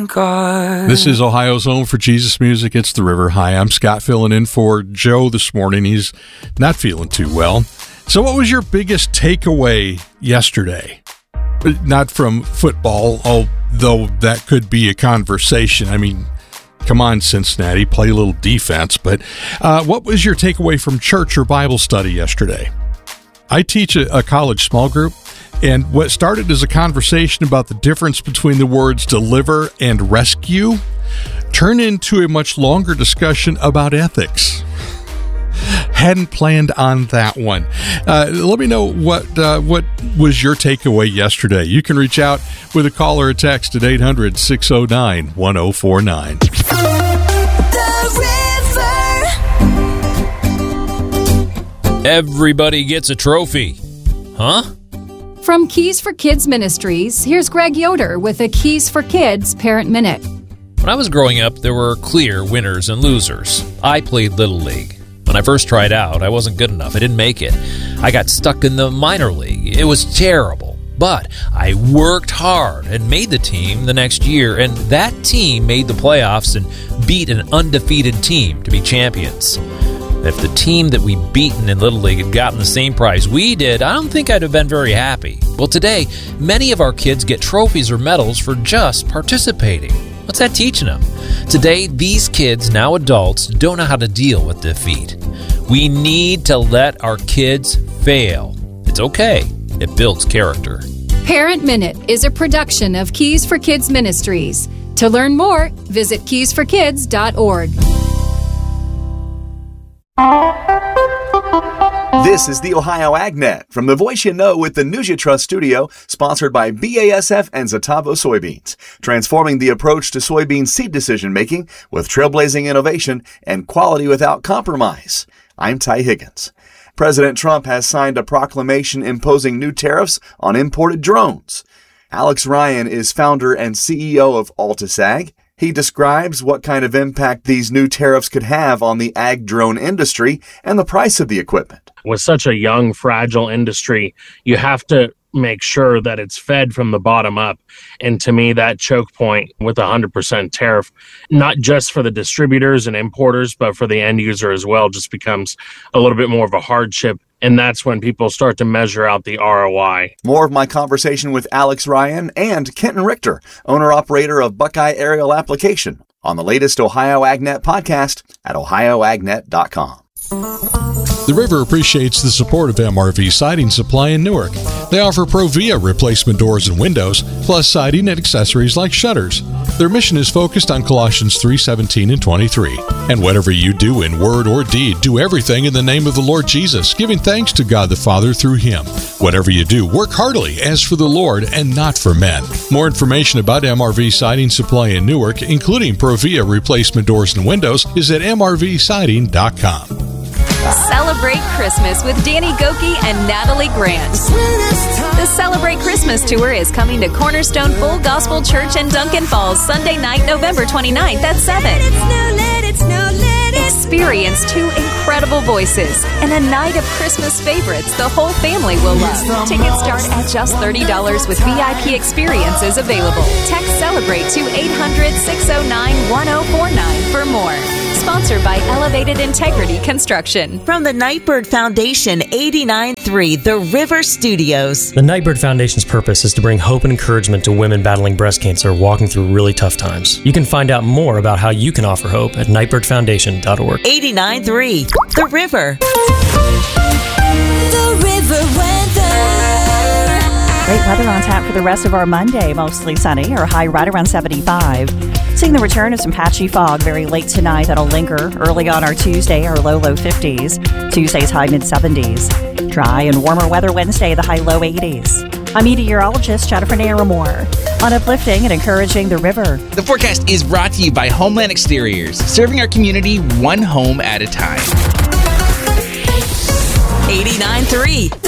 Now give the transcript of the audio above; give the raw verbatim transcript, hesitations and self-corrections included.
God. This is Ohio's home for Jesus music. It's The River. Hi, I'm Scott filling in for Joe this morning. He's not feeling too well. So what was your biggest takeaway yesterday? Not from football, although that could be a conversation. I mean, come on, Cincinnati, play a little defense. But uh, what was your takeaway from church or Bible study yesterday? I teach a, a college small group, and what started as a conversation about the difference between the words deliver and rescue turned into a much longer discussion about ethics. Hadn't planned on that one. Uh, let me know what uh, what was your takeaway yesterday. You can reach out with a call or a text at eight hundred, six oh nine, one oh four nine. Everybody gets a trophy. Huh? From Keys for Kids Ministries, here's Greg Yoder with a Keys for Kids Parent Minute. When I was growing up, there were clear winners and losers. I played Little League. When I first tried out, I wasn't good enough. I didn't make it. I got stuck in the minor league. It was terrible. But I worked hard and made the team the next year, and that team made the playoffs and beat an undefeated team to be champions. If the team that we beaten in Little League had gotten the same prize we did, I don't think I'd have been very happy. Well, today, many of our kids get trophies or medals for just participating. What's that teaching them? Today, these kids, now adults, don't know how to deal with defeat. We need to let our kids fail. It's okay. It builds character. Parent Minute is a production of Keys for Kids Ministries. To learn more, visit keys for kids dot org. This is the Ohio AgNet from the Voice You Know with the News You Trust studio, sponsored by B A S F and Zetavo Soybeans, transforming the approach to soybean seed decision-making with trailblazing innovation and quality without compromise. I'm Ty Higgins. President Trump has signed a proclamation imposing new tariffs on imported drones. Alex Ryan is founder and C E O of Altusag. He describes what kind of impact these new tariffs could have on the ag drone industry and the price of the equipment. With such a young, fragile industry, you have to make sure that it's fed from the bottom up. And to me, that choke point with a one hundred percent tariff, not just for the distributors and importers, but for the end user as well, just becomes a little bit more of a hardship. And that's when people start to measure out the R O I. More of my conversation with Alex Ryan and Kenton Richter, owner-operator of Buckeye Aerial Application, on the latest Ohio AgNet podcast at ohio ag net dot com. The River appreciates the support of M R V Siding Supply in Newark. They offer Provia replacement doors and windows, plus siding and accessories like shutters. Their mission is focused on Colossians three seventeen and twenty-three. And whatever you do in word or deed, do everything in the name of the Lord Jesus, giving thanks to God the Father through Him. Whatever you do, work heartily as for the Lord and not for men. More information about M R V Siding Supply in Newark, including Provia replacement doors and windows, is at m r v siding dot com. Celebrate Christmas with Danny Gokey and Natalie Grant. The Celebrate Christmas Tour is coming to Cornerstone Full Gospel Church in Duncan Falls Sunday night, November twenty-ninth at seven. Experience two incredible voices and a night of Christmas favorites the whole family will love. Tickets start at just thirty dollars with V I P experiences available. Text Celebrate to eight hundred, six oh nine, one oh four nine for more. Sponsored by Elevated Integrity Construction. From the Nightbird Foundation, eighty-nine point three The River Studios. The Nightbird Foundation's purpose is to bring hope and encouragement to women battling breast cancer walking through really tough times. You can find out more about how you can offer hope at nightbird foundation dot org. eighty-nine point three The River. The River weather. Great weather on tap for the rest of our Monday. Mostly sunny, our high right around seventy-five. Seeing the return of some patchy fog very late tonight that'll linger early on our Tuesday, our low, low fifties. Tuesday's high mid-seventies. Dry and warmer weather Wednesday, the high low eighties. I'm meteorologist Jennifer Naramore on uplifting and encouraging the river. The forecast is brought to you by Homeland Exteriors, serving our community one home at a time. eighty-nine point three